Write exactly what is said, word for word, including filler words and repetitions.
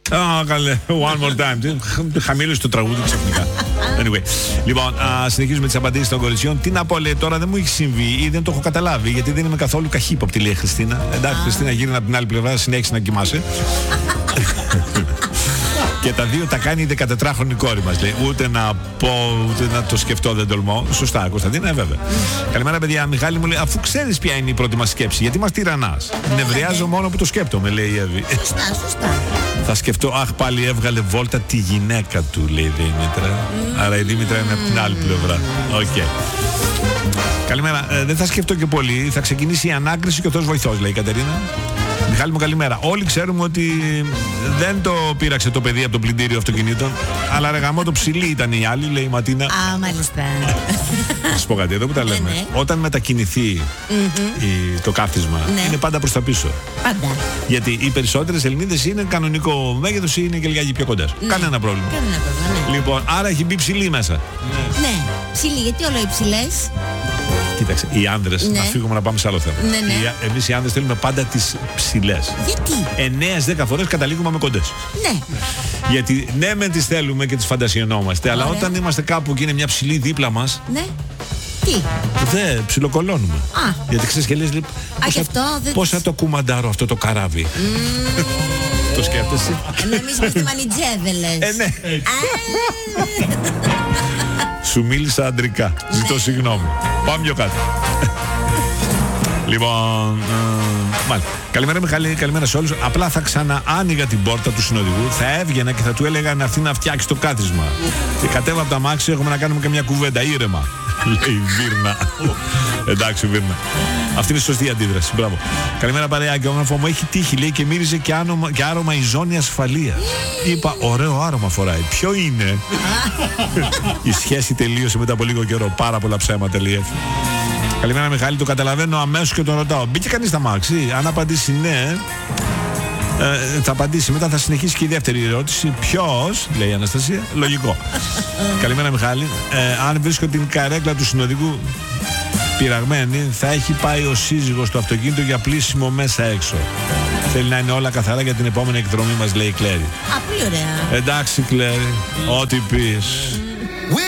Α, καλέ. One more time. Χαμήλωσε το τραγούδι ξαφνικά. Anyway. Λοιπόν, α, συνεχίζουμε τις απαντήσεις των κοριτσιών. Τι να πω, λέει, τώρα δεν μου έχει συμβεί ή δεν το έχω καταλάβει, γιατί δεν είμαι καθόλου καχύποπτη, λέει η Χριστίνα. Εντάξει, Χριστίνα, γύρνα από την άλλη πλευρά, συνέχισε να κοιμάσαι. Και τα δύο τα κάνει η δεκατετράχρονη κόρη μας, λέει. Ούτε να πω, ούτε να το σκεφτώ, δεν τολμώ. Σωστά, Κωνσταντίνα, βέβαια. Καλημέρα, παιδιά. Μιχάλη μου λέει, αφού ξέρεις ποια είναι η πρώτη μας σκέψη, γιατί μας τυραννάς. Νευριάζω μόνο που το σκέπτομαι, λέει η Εύη. Σωστά, σωστά. Θα σκεφτώ, αχ, πάλι έβγαλε βόλτα τη γυναίκα του, λέει η Δήμητρα. Mm. Άρα η Δήμητρα είναι από την άλλη πλευρά. Οκ. Okay. Καλημέρα. Ε, δεν θα σκεφτώ και πολύ. Θα ξεκινήσει η ανάκριση και ο Θεός βοηθός, λέει η Κατερίνα. Μιχάλη μου, καλημέρα. Όλοι ξέρουμε ότι δεν το πείραξε το παιδί από το πλυντήριο αυτοκινήτων, αλλά ρε γαμό το ψηλή ήταν η άλλη, λέει η Ματίνα. Α, μάλιστα. Να σου πω κάτι, εδώ που τα λέμε. Ναι, ναι. Όταν μετακινηθεί Mm-hmm. η, το κάθισμα, Ναι. είναι πάντα προς τα πίσω. Πάντα. Γιατί οι περισσότερες Ελληνίδες είναι κανονικό μέγεθος ή είναι και λιγάκι πιο κοντά. Ναι. Κανένα πρόβλημα. Κανένα πρόβλημα, ναι. Λοιπόν, άρα έχει μπει ψηλή μέσα. Ναι, ψηλή, γιατί όλο οι ψηλές. Κοίταξε, οι άνδρες, Ναι. να φύγουμε να πάμε σε άλλο θέμα. Ναι, ναι. Οι- Εμείς οι άνδρες θέλουμε πάντα τις ψηλές. Γιατί. εννέα δέκα φορές καταλήγουμε με κοντές. Ναι. Γιατί ναι, μεν τις θέλουμε και τις φαντασιωνόμαστε, αλλά Ωραία. όταν είμαστε κάπου και είναι μια ψηλή δίπλα μας, Ναι. Τι. δεν ψιλοκολώνουμε. Α. Γιατί ξέρεις και λες, λέει, πώς, και θα, αυτό δεν πώς τις- θα το κουμαντάρω αυτό το καράβι. Το σκέφτεσαι. Ενώ εμείς είμαστε μανιτζέδελες. Ε, ναι. Σου μίλησα αντρικά. Ζητώ συγγνώμη. Πάμε πιο κάτω. Λοιπόν, ε, μάλιστα. Καλημέρα Μιχάλη, καλημέρα σε όλους. Απλά θα ξαναάνοιγα την πόρτα του συνοδηγού, θα έβγαινα και θα του έλεγα να έρθει να φτιάξει το κάθισμα. Και κατέβα από τα μάξι, έχουμε να κάνουμε και μια κουβέντα ήρεμα. Λέει η Βίρνα. Εντάξει, Βίρνα. Αυτή είναι η σωστή αντίδραση. Μπράβο. Καλημέρα παρεάκι. Ο όμορφο μου έχει τύχει, λέει, και μύριζε και, άνομα, και άρωμα η ζώνη ασφαλείας. Είπα, ωραίο άρωμα φοράει. Ποιο είναι? Η σχέση τελείωσε μετά από λίγο καιρό. Πάρα πολλά ψέματα, λέει. Καλημέρα Μιχάλη, το καταλαβαίνω αμέσως και τον ρωτάω. Μπήκε κανείς στα μάξι? Αν απαντήσει ναι, ε, θα απαντήσει. Μετά θα συνεχίσει και η δεύτερη ερώτηση. Ποιος, λέει η Αναστασία. Λογικό. Καλημέρα Μιχάλη. Ε, αν βρίσκω την καρέκλα του συνοδικού πειραγμένη, θα έχει πάει ο σύζυγος στο αυτοκίνητο για πλήσιμο μέσα έξω. Θέλει να είναι όλα καθαρά για την επόμενη εκδρομή μας, λέει η Κλέρη. Α, πολύ ωραία. Εντάξει Κλέρη, ό,τι πεις.